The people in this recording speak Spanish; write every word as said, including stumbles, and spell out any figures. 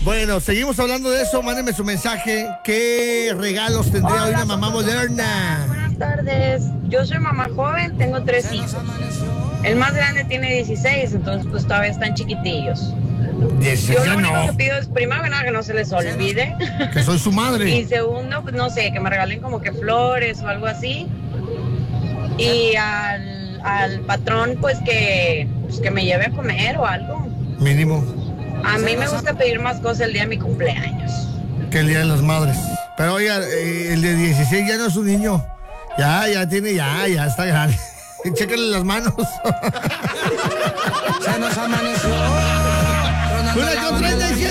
Bueno, seguimos hablando de eso. Mándenme su mensaje. ¿Qué regalos tendría Hola, hoy una mamá moderna? Buenas tardes. Yo soy mamá joven, tengo tres hijos. El más grande tiene dieciséis, entonces pues todavía están chiquitillos. dieciséis, Yo lo único no. que pido es, primero que nada, que no se les olvide. Que soy su madre. Y segundo, pues no sé, que me regalen como que flores o algo así. Y al, al patrón, pues que, pues que me lleve a comer o algo. Mínimo. A mí me gusta pedir más cosas el día de mi cumpleaños. Que el Día de las Madres. Pero oiga, eh, el de dieciséis ya no es un niño. Ya, ya tiene, ya, ya está grande. Chéquenle las manos. Se nos amaneció. Una con treinta y siete.